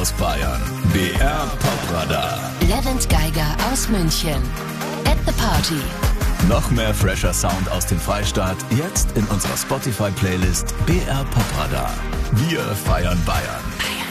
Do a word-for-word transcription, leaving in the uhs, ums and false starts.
aus Bayern. B R Popradar. Levent Geiger aus München. At the Party. Noch mehr fresher Sound aus dem Freistaat, jetzt in unserer Spotify-Playlist B R Popradar. Wir feiern Bayern.